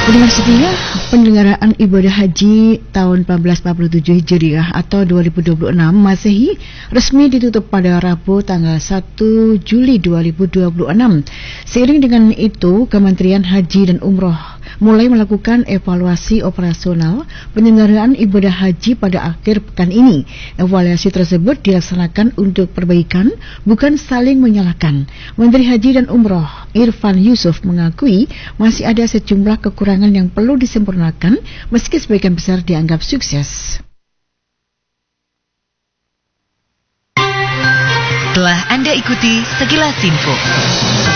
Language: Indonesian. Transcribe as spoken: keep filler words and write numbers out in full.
Pendengar setia, penyelenggaraan ibadah haji tahun seribu empat ratus empat puluh tujuh Hijriah atau dua ribu dua puluh enam Masehi resmi ditutup pada Rabu tanggal satu Juli dua ribu dua puluh enam. Seiring dengan itu, Kementerian Haji dan Umroh mulai melakukan evaluasi operasional penyelenggaraan ibadah haji pada akhir pekan ini. Evaluasi tersebut dilaksanakan untuk perbaikan, bukan saling menyalahkan. Menteri Haji dan Umroh Irfan Yusuf mengakui masih ada sejumlah kekurangan yang perlu disempurnakan meski sebagian besar dianggap sukses. Telah Anda ikuti sekilas info.